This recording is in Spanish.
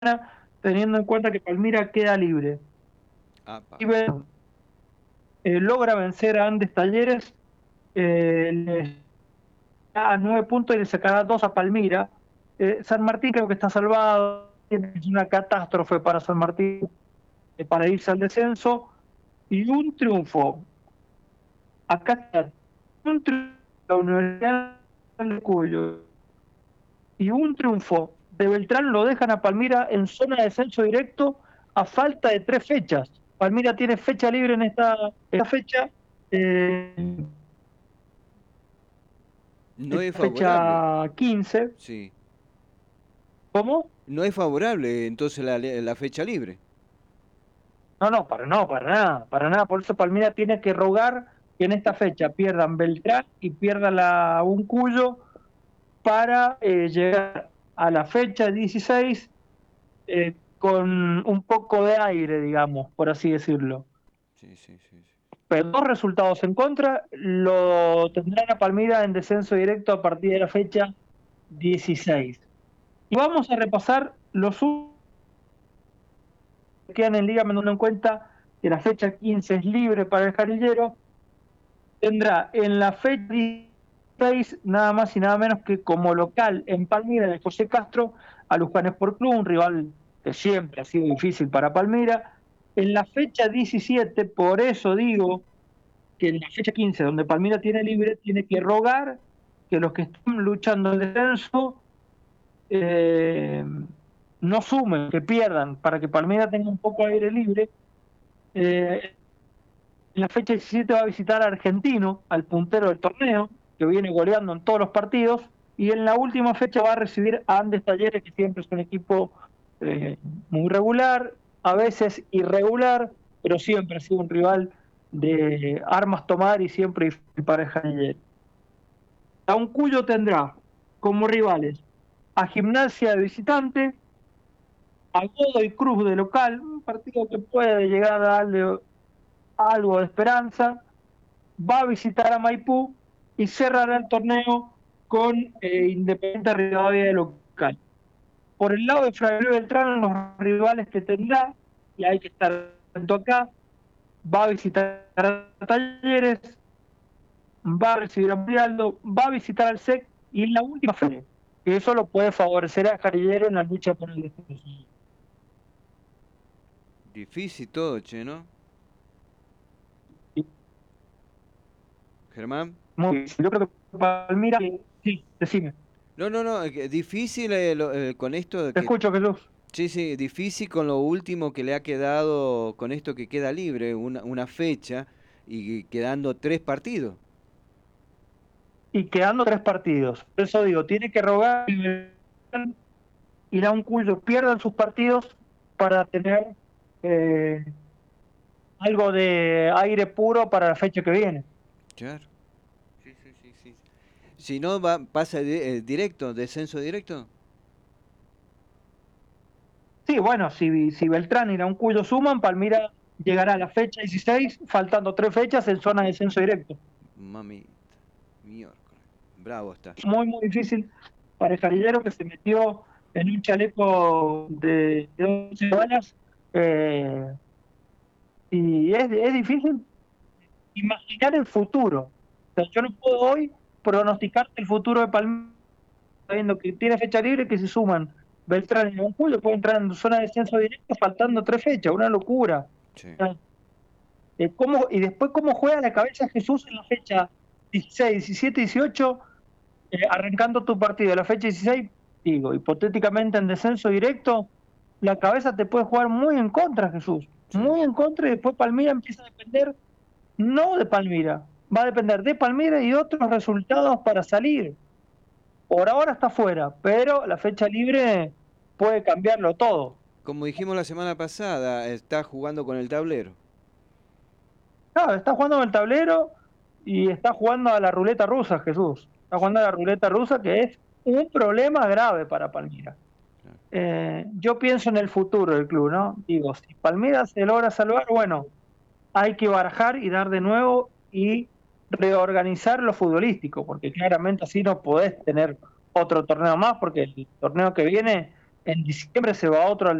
teniendo en cuenta que Palmira queda libre. Apa. Y logra vencer a Andes Talleres, le da 9 puntos y le sacará 2 a Palmira. San Martín creo que está salvado, es una catástrofe para San Martín para irse al descenso. Y un triunfo, acá está, un triunfo de la Universidad de Cuyo y un triunfo de Beltrán lo dejan a Palmira en zona de descenso directo a falta de 3 fechas. Palmira tiene fecha libre en esta fecha, No es esta favorable. fecha 15. Sí. ¿Cómo? No es favorable entonces la fecha libre. No, para nada. Por eso Palmira tiene que rogar que en esta fecha pierdan Beltrán y pierdan un Cuyo para llegar a la fecha 16 con un poco de aire, digamos, por así decirlo. Sí, sí, sí, sí. Pero 2 resultados en contra lo tendrán a Palmira en descenso directo a partir de la fecha 16. Y vamos a repasar los que quedan en Liga, teniendo en cuenta que la fecha 15 es libre para el Jarillero. Tendrá en la fecha 16 nada más y nada menos que como local en Palmira de José Castro a Luján Sport Club, un rival que siempre ha sido difícil para Palmira. En la fecha 17, por eso digo que en la fecha 15, donde Palmira tiene libre, tiene que rogar que los que están luchando el descenso no sumen, que pierdan, para que Palmira tenga un poco de aire libre. En la fecha 17 va a visitar a Argentino, al puntero del torneo, que viene goleando en todos los partidos, y en la última fecha va a recibir a Andes Talleres, que siempre es un equipo muy regular, a veces irregular, pero siempre ha sido un rival de armas tomar y siempre difícil para el Janiller. A un Cuyo tendrá como rivales a Gimnasia de visitante, a Godoy Cruz de local, un partido que puede llegar a darle algo de esperanza. Va a visitar a Maipú y cerrará el torneo con Independiente Rivadavia de local. Por el lado de Fray Beltrán, los rivales que tendrá, y hay que estar atento acá, va a visitar a Talleres, va a recibir a Murialdo, va a visitar al SEC y en la última fecha, que eso lo puede favorecer a Jarillero en la lucha por el descenso. Difícil todo, che, ¿no? Germán. Muy bien. Yo creo que Palmira, sí, decime, No, no, no, difícil con esto de te que... escucho, Jesús. Sí, sí, difícil con lo último que le ha quedado, con esto que queda libre, una fecha y quedando 3 partidos. Y quedando 3 partidos. Por eso digo, tiene que rogar y a un Cuyo pierdan sus partidos para tener eh, algo de aire puro para la fecha que viene. Claro. Sí, sí, sí, sí. Si no, pasa directo, descenso directo. Sí, bueno, si Beltrán y un Cuyo suman, Palmira llegará a la fecha 16, faltando 3 fechas en zona de descenso directo. Mamita, miércoles. Bravo está. Muy, muy difícil para el jarillero que se metió en un chaleco de 11 balas. Eh, y es difícil imaginar el futuro. O sea, yo no puedo hoy pronosticarte el futuro de Palmeiras sabiendo que tiene fecha libre, que se suman Beltrán y Moncuyo, puede entrar en zona de descenso directo faltando 3 fechas, una locura. Sí. Y después cómo juega la cabeza Jesús en la fecha 16, 17, 18, arrancando tu partido, la fecha 16, digo, hipotéticamente en descenso directo, la cabeza te puede jugar muy en contra, Jesús, Sí. muy en contra, y después Palmira empieza a depender no de Palmira, va a depender de Palmira y otros resultados para salir. Por ahora está fuera, pero la fecha libre puede cambiarlo todo. Como dijimos la semana pasada, está jugando con el tablero. Claro, está jugando en el tablero y está jugando a la ruleta rusa, Jesús. Está Sí, jugando a la ruleta rusa, que es un problema grave para Palmira. claro. Yo pienso en el futuro del club, ¿no? Digo, si Palmira se logra salvar, bueno, hay que barajar y dar de nuevo y reorganizar lo futbolístico, porque claramente así no podés tener otro torneo más, porque el torneo que viene en diciembre se va otro al